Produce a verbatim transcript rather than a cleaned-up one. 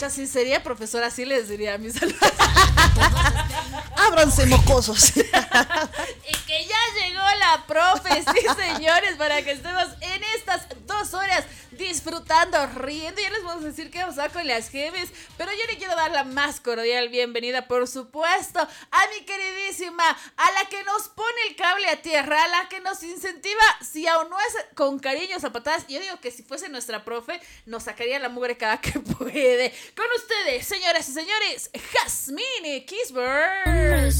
Pucha, si sería profesora, así les diría a mis alumnos. Ábranse, mocosos. Y que ya llegó la profe, sí señores, para que estemos en estas dos horas disfrutando, riendo. Ya les vamos a decir qué vamos a hacer con las jefes, pero yo le quiero dar la más cordial bienvenida, por supuesto, a mi queridísima, a la que nos pone el cable a tierra, a la que nos incentiva, si aún no es con cariños a patadas. Yo digo que si fuese nuestra profe, nos sacaría la mugre cada que puede. Con ustedes, señoras y señores, Jasmine Kisber.